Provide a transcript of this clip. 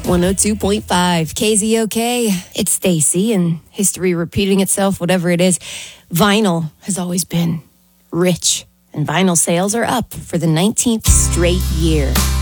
102.5 KZOK. It's Stacy, and history repeating itself, whatever it is. Vinyl has always been rich, and vinyl sales are up for the 19th straight year.